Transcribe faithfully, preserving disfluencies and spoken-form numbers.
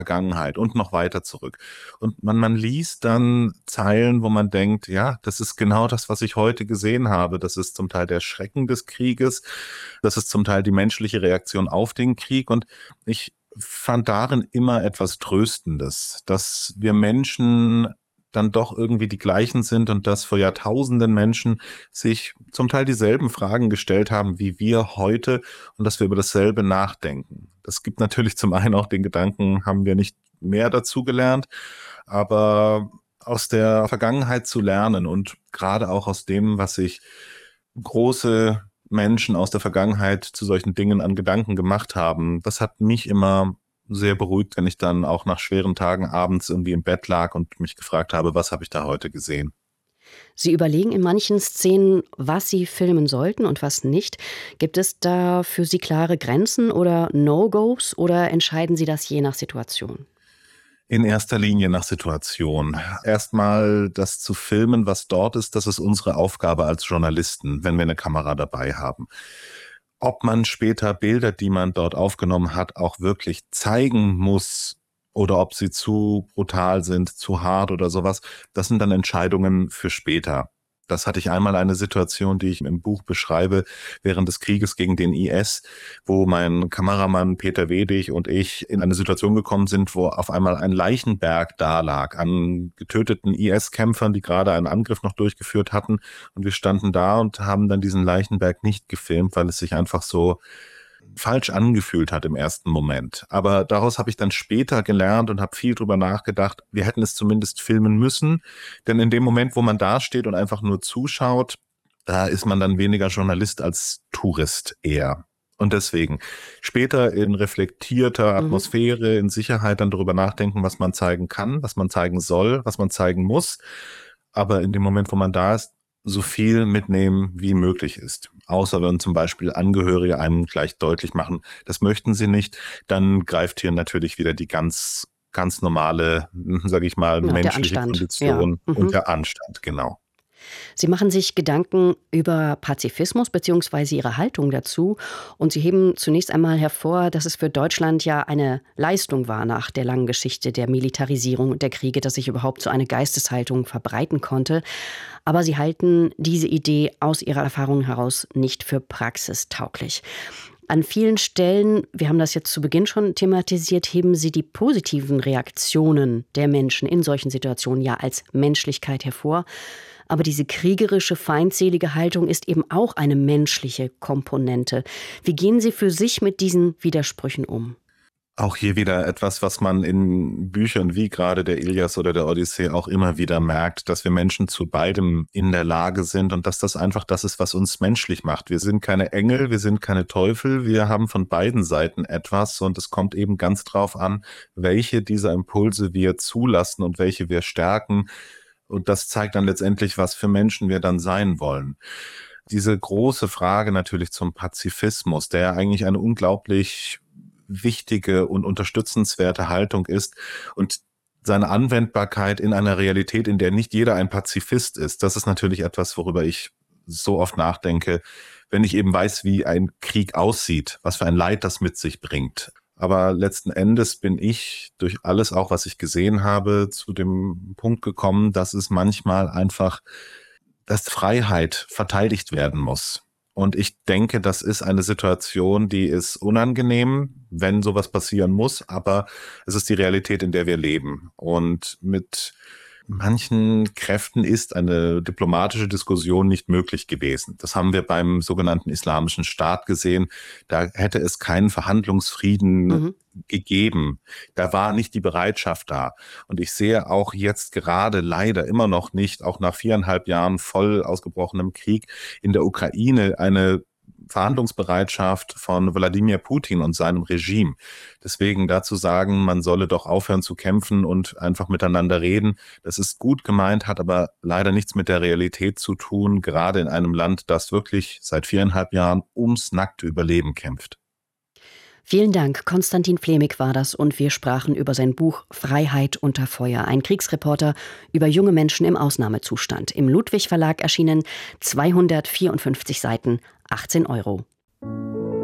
Vergangenheit und noch weiter zurück. Und man, man liest dann Zeilen, wo man denkt, ja, das ist genau das, was ich heute gesehen habe. Das ist zum Teil der Schrecken des Krieges. Das ist zum Teil die menschliche Reaktion auf den Krieg. Und ich fand darin immer etwas Tröstendes, dass wir Menschen dann doch irgendwie die gleichen sind und dass vor Jahrtausenden Menschen sich zum Teil dieselben Fragen gestellt haben wie wir heute und dass wir über dasselbe nachdenken. Das gibt natürlich zum einen auch den Gedanken, haben wir nicht mehr dazu gelernt, aber aus der Vergangenheit zu lernen und gerade auch aus dem, was sich große Menschen aus der Vergangenheit zu solchen Dingen an Gedanken gemacht haben, das hat mich immer sehr beruhigt, wenn ich dann auch nach schweren Tagen abends irgendwie im Bett lag und mich gefragt habe, was habe ich da heute gesehen? Sie überlegen in manchen Szenen, was Sie filmen sollten und was nicht. Gibt es da für Sie klare Grenzen oder No-Gos oder entscheiden Sie das je nach Situation? In erster Linie nach Situation. Erstmal das zu filmen, was dort ist, das ist unsere Aufgabe als Journalisten, wenn wir eine Kamera dabei haben. Ob man später Bilder, die man dort aufgenommen hat, auch wirklich zeigen muss oder ob sie zu brutal sind, zu hart oder sowas, das sind dann Entscheidungen für später. Das hatte ich einmal eine Situation, die ich im Buch beschreibe, während des Krieges gegen den I S, wo mein Kameramann Peter Wedig und ich in eine Situation gekommen sind, wo auf einmal ein Leichenberg da lag an getöteten I S-Kämpfern, die gerade einen Angriff noch durchgeführt hatten. Und wir standen da und haben dann diesen Leichenberg nicht gefilmt, weil es sich einfach so falsch angefühlt hat im ersten Moment. Aber daraus habe ich dann später gelernt und habe viel drüber nachgedacht, wir hätten es zumindest filmen müssen, denn in dem Moment, wo man da steht und einfach nur zuschaut, da ist man dann weniger Journalist als Tourist eher. Und deswegen später in reflektierter Mhm. Atmosphäre, in Sicherheit dann darüber nachdenken, was man zeigen kann, was man zeigen soll, was man zeigen muss. Aber in dem Moment, wo man da ist, so viel mitnehmen, wie möglich ist. Außer wenn zum Beispiel Angehörige einem gleich deutlich machen, das möchten sie nicht, dann greift hier natürlich wieder die ganz, ganz normale, sage ich mal, Ja, der menschliche Anstand, ja. Kondition und Mhm. der Anstand, genau. Sie machen sich Gedanken über Pazifismus bzw. Ihre Haltung dazu. Und Sie heben zunächst einmal hervor, dass es für Deutschland ja eine Leistung war nach der langen Geschichte der Militarisierung und der Kriege, dass sich überhaupt so eine Geisteshaltung verbreiten konnte. Aber Sie halten diese Idee aus Ihrer Erfahrung heraus nicht für praxistauglich. An vielen Stellen, wir haben das jetzt zu Beginn schon thematisiert, heben Sie die positiven Reaktionen der Menschen in solchen Situationen ja als Menschlichkeit hervor. Aber diese kriegerische, feindselige Haltung ist eben auch eine menschliche Komponente. Wie gehen Sie für sich mit diesen Widersprüchen um? Auch hier wieder etwas, was man in Büchern wie gerade der Ilias oder der Odyssee auch immer wieder merkt, dass wir Menschen zu beidem in der Lage sind und dass das einfach das ist, was uns menschlich macht. Wir sind keine Engel, wir sind keine Teufel, wir haben von beiden Seiten etwas und es kommt eben ganz drauf an, welche dieser Impulse wir zulassen und welche wir stärken. Und das zeigt dann letztendlich, was für Menschen wir dann sein wollen. Diese große Frage natürlich zum Pazifismus, der eigentlich eine unglaublich wichtige und unterstützenswerte Haltung ist und seine Anwendbarkeit in einer Realität, in der nicht jeder ein Pazifist ist, das ist natürlich etwas, worüber ich so oft nachdenke, wenn ich eben weiß, wie ein Krieg aussieht, was für ein Leid das mit sich bringt. Aber letzten Endes bin ich durch alles auch, was ich gesehen habe, zu dem Punkt gekommen, dass es manchmal einfach, dass Freiheit verteidigt werden muss. Und ich denke, das ist eine Situation, die ist unangenehm, wenn sowas passieren muss, aber es ist die Realität, in der wir leben. Und mit manchen Kräften ist eine diplomatische Diskussion nicht möglich gewesen. Das haben wir beim sogenannten Islamischen Staat gesehen. Da hätte es keinen Verhandlungsfrieden Mhm. gegeben. Da war nicht die Bereitschaft da. Und ich sehe auch jetzt gerade leider immer noch nicht, auch nach viereinhalb Jahren voll ausgebrochenem Krieg in der Ukraine, eine Verhandlungsbereitschaft von Wladimir Putin und seinem Regime. Deswegen dazu sagen, man solle doch aufhören zu kämpfen und einfach miteinander reden, das ist gut gemeint, hat aber leider nichts mit der Realität zu tun, gerade in einem Land, das wirklich seit viereinhalb Jahren ums nackte Überleben kämpft. Vielen Dank. Konstantin Flemig war das und wir sprachen über sein Buch Freiheit unter Feuer. Ein Kriegsreporter über junge Menschen im Ausnahmezustand. Im Ludwig Verlag erschienen, zweihundertvierundfünfzig Seiten, achtzehn Euro.